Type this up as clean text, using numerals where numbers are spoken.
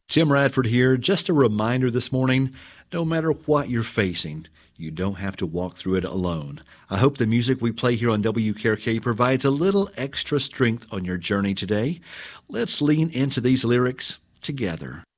Tim Radford here. Just a reminder this morning, no matter what you're facing, you don't have to walk through it alone. I hope the music we play here on WKRK provides a little extra strength on your journey today. Let's lean into these lyrics together.